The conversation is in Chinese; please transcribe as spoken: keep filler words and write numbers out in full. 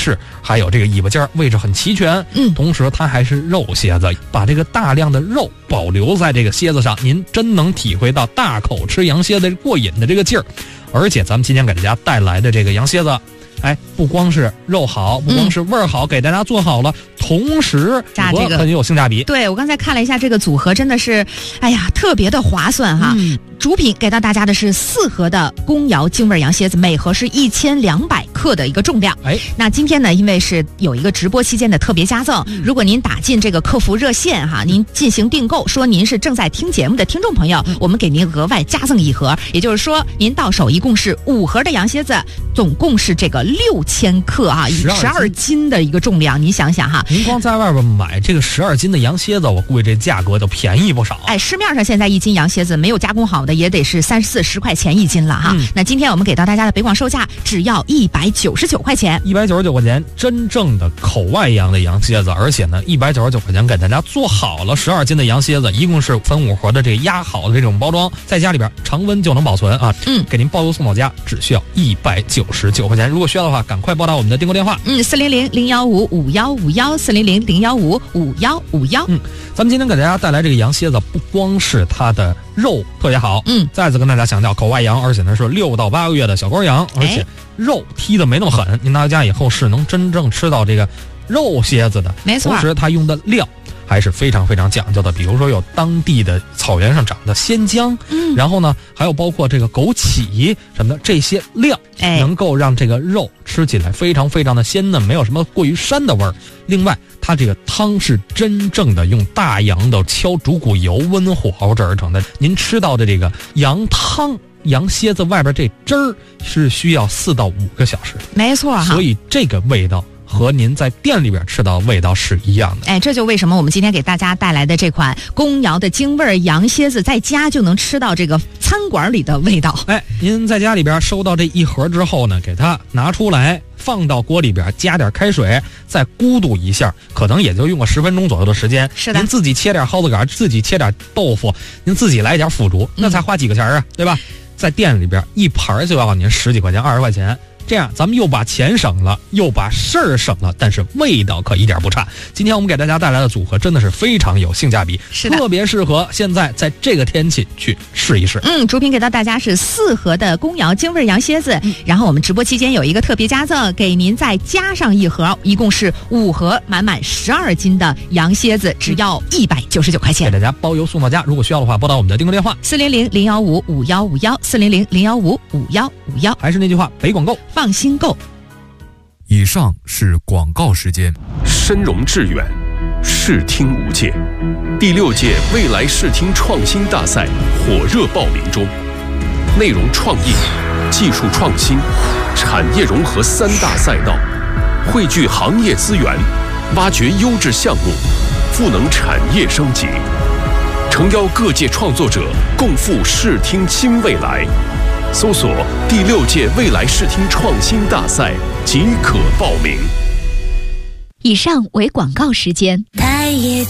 式，还有这个尾巴尖儿位置很齐全。 嗯， 同时它还是肉蝎子，把这个大量的肉保留在这个蝎子上，您真能体会到大口吃羊蝎子过瘾的这个劲儿。而且咱们今天给大家带来的这个羊蝎子，哎，不光是肉好，不光是味儿好，嗯、给大家做好了，同时我很有性价比。 对，我刚才看了一下这个组合，真的是，哎呀，特别的划算哈。嗯、主品给到大家的是四盒的公窑京味羊蝎子，每盒是一千两百克的一个重量。哎，那今天呢，因为是有一个直播期间的特别加赠，嗯、如果您打进这个客服热线哈，您进行订购，说您是正在听节目的听众朋友，嗯、我们给您额外加赠一盒，也就是说，您到手一共是五盒的羊蝎子，总共是这个六千克啊，十二斤的一个重量，你想想哈， 您光在外边买这个十二斤的羊蝎子，我估计这价格就便宜不少。 哎，市面上现在一斤羊蝎子没有加工好的也得是三四十块钱一斤了哈。嗯、那今天我们给到大家的北广售价只要一百九十九块钱， 一百九十九块钱，真正的口外羊的羊蝎子，而且呢，一百九十九块钱给大家做好了十二斤的羊蝎子，一共是分五盒的这个压好的这种包装，在家里边常温就能保存啊。嗯，给您包邮送到家，只需要一百九十九块钱。如果需要的话，赶快拨打我们的订购电话。 嗯，四零零零幺五五幺五幺，四零零零幺五五幺五幺。 嗯，咱们今天给大家带来这个羊蝎子，不光是它的肉特别好，嗯，再次跟大家强调口外羊，而且呢是六到八个月的小羔羊，而且肉踢得没那么狠，您拿到家以后是能真正吃到这个肉蝎子的。 没错， 同时它用的料还是非常非常讲究的，比如说有当地的草原上长的鲜姜，嗯，然后呢还有包括这个枸杞什么的，这些料能够让这个肉吃起来非常非常的鲜嫩，没有什么过于膻的味儿。另外它这个汤是真正的用大羊的敲煮骨油温火熬制而成的，您吃到的这个羊汤羊蝎子外边这汁儿是需要四到五个小时， 没错哈， 所以这个味道和您在店里边吃到的味道是一样的。 哎，这就为什么我们今天给大家带来的这款公窑的京味羊蝎子，在家就能吃到这个餐馆里的味道。 哎，您在家里边收到这一盒之后呢，给它拿出来放到锅里边，加点开水，再咕嘟一下，可能也就用个十分钟左右的时间。 是的， 您自己切点蒿子杆，自己切点豆腐，您自己来一点腐竹，那才花几个钱啊，嗯、对吧？在店里边一盘就要您十几块钱、二十块钱。这样咱们又把钱省了，又把事儿省了，但是味道可一点不差。今天我们给大家带来的组合真的是非常有性价比， 是的， 特别适合现在在这个天气去试一试。 嗯，主品给到大家是四盒的公窑京味羊蝎子，嗯、然后我们直播期间有一个特别加赠，给您再加上一盒，一共是五盒，满满十二斤的羊蝎子，只要一百九十九块钱， 给大家包邮送到家。如果需要的话，拨打我们的订购电话四零零零幺五五幺五幺，四零零零幺五五幺五幺。 还是那句话，北广购。 放心购。 以上是广告时间。 深融致远，视听无界。第六届未来视听创新大赛火热报名中，内容创意、技术创新、产业融合三大赛道，汇聚行业资源，挖掘优质项目，赋能产业升级，诚邀各界创作者共赴视听新未来。搜索第六届未来视听创新大赛即可报名。 以上为广告时间。